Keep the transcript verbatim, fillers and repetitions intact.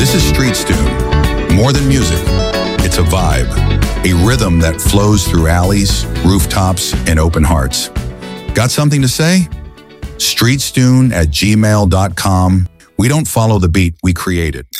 This is Street Stune. More than music, it's a vibe, a rhythm that flows through alleys, rooftops, and open hearts. Got something to say? streetstune at gmail dot com. We don't follow the beat, we create it.